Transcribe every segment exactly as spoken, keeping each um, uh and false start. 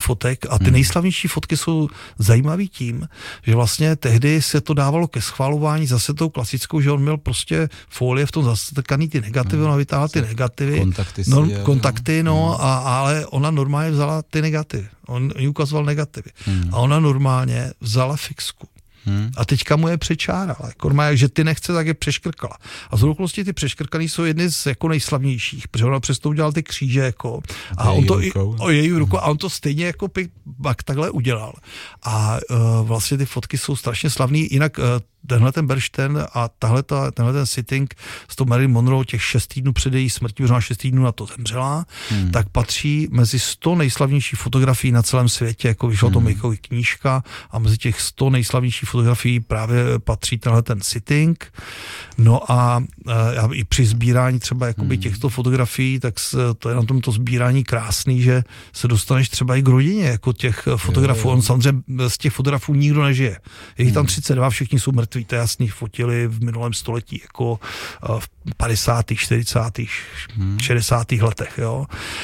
fotek a ty hmm. nejslavnější fotky jsou zajímavý tím, že vlastně tehdy se to dávalo ke schvalování zase tou klasickou, že on měl prostě folie v tom zastrkaný ty negativy, hmm. ona vytáhla ty negativy, kontakty, no, je, kontakty no, hmm. a, ale ona normálně vzala ty negativy, on jí ukazoval negativy hmm. a ona normálně vzala fixku. Hmm. A teďka mu je přečárala. Jako, že ty nechce, tak je přeškrkala. A z okolností ty přeškrkaný jsou jedny z jako nejslavnějších, protože ona přesto udělal ty kříže jako, a on to i, o její rukou, a on to stejně jako pak takhle udělal. A uh, vlastně ty fotky jsou strašně slavný, jinak uh, tenhle ten Bernstein a tahle ta, tenhle ten sitting s tou Marilyn Monroe těch šest týdnů před její smrtí, možná šest týdnů na to zemřela, hmm. tak patří mezi sto nejslavnějších fotografií na celém světě, jako vyšla hmm. to Makeová knížka a mezi těch sto nejslavnějších fotografií právě patří tenhle ten sitting. No a, a i při sbírání třeba jakoby hmm. těchto fotografií, tak se, to je na tomto sbírání krásný, že se dostaneš třeba i k rodině jako těch fotografů. On samozřejmě z těch fotografů nikdo nežije. Je jich tam třicet dva, všichni jsou mrtví, to jasný, fotili v minulém století, jako v padesátých, čtyřicátých, hmm. šedesátých letech, jo.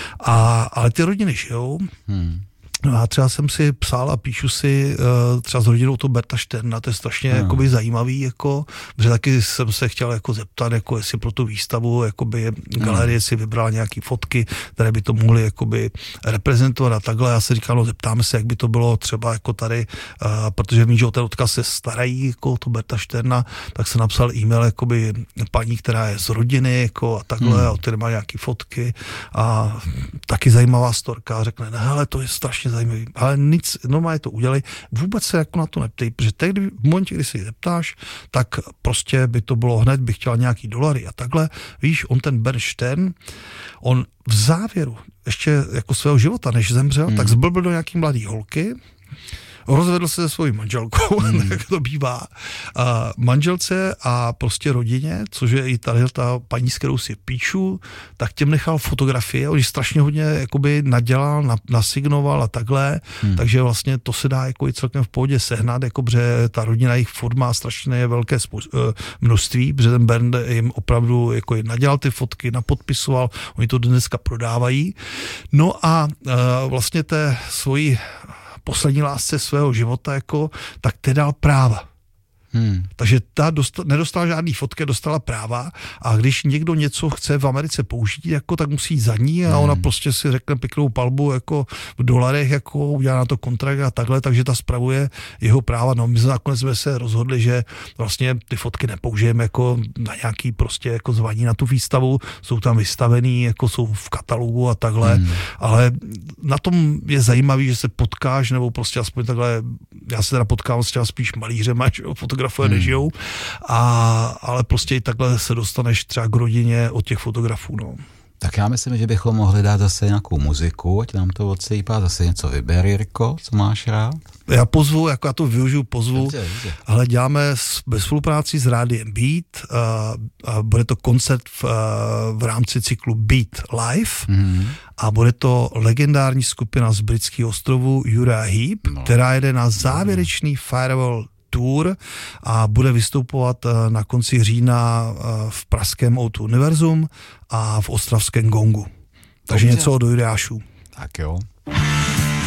A, ale ty rodiny žijou. Hmm. No já třeba jsem si psal a píšu si uh, třeba s rodinou to Berta Šterna, to je strašně hmm. jakoby zajímavý, jako, protože taky jsem se chtěl jako zeptat, jako jestli pro tu výstavu jakoby galerie si vybrala nějaký fotky, které by to mohly jakoby reprezentovat a takhle. Já se říkal, no zeptáme se, jak by to bylo třeba jako tady, uh, protože vím, že o ten odkaz se starají, jako to Berta Šterna, tak se napsal e-mail jakoby paní, která je z rodiny, jako a takhle, hmm. a který má nějaký fotky a taky zajímavá storka, řekne, ne, hele, to je strašně zajímavý, ale nic, normálně to udělej, vůbec se jako na to neptej, protože tehdy, v momentě, kdy si ji zeptáš, tak prostě by to bylo hned, bych chtěla nějaký dolary a takhle, víš, on ten Bernstein, on v závěru ještě jako svého života, než zemřel, hmm. tak zblbil do nějaký mladý holky, rozvedl se se svojí manželkou, hmm. jak to bývá, a manželce a prostě rodině, což je i tady ta paní, s kterou si píšu, tak těm nechal fotografie, on strašně hodně jakoby nadělal, na, nasignoval a takhle, hmm. takže vlastně to se dá jako i celkem v pohodě sehnat, jako protože ta rodina jich furt má strašně velké množství, protože ten Bernd jim opravdu jako nadělal ty fotky, napodpisoval, oni to dneska prodávají. No a uh, vlastně té svoji poslední lásce svého života, jako, tak te dal práva. Hmm. Takže ta dostala, nedostala žádný fotky, dostala práva a když někdo něco chce v Americe použít, jako, tak musí jít za ní a hmm. ona prostě si řekne pěknou palbu jako v dolarech, jako udělá na to kontrakt a takhle, takže ta spravuje jeho práva. No my nakonec jsme se rozhodli, že vlastně ty fotky nepoužijeme jako na nějaký prostě jako zvaní na tu výstavu, jsou tam vystavený, jako jsou v katalogu a takhle, hmm. ale na tom je zajímavý, že se potkáš, nebo prostě aspoň takhle, já se teda potkám s třeba spíš malířema, fotografové hmm. nežijou, a, ale prostě i takhle se dostaneš třeba k rodině od těch fotografů, no. Tak já myslím, že bychom mohli dát zase nějakou muziku, ať nám to odsejpá, zase něco vyber, Jirko, co máš rád? Já pozvu, jako já to využiju, pozvu, dobře, dobře. ale děláme ve spolupráci s Rádiem Beat, a, a bude to koncert v, v rámci cyklu Beat Live mm-hmm. a bude to legendární skupina z britských ostrovů Uriah Heep, no. která jede na závěrečný Firewall tour a bude vystupovat na konci října v pražském O dva Univerzum a v ostravském Gongu. Takže Dobře. něco od Uriášů. Tak jo.